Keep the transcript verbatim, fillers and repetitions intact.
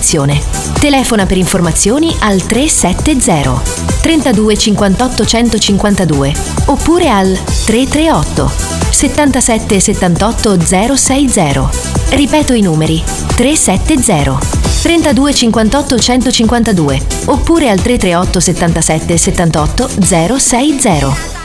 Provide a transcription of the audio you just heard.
formazione. Telefona per informazioni al tre sette zero trentadue cinquantotto centocinquantadue oppure al tre tre otto settantasette settantotto zero sei zero. Ripeto i numeri: tre sette zero trentadue cinquantotto centocinquantadue oppure al tre tre otto settantasette settantotto zero sei zero.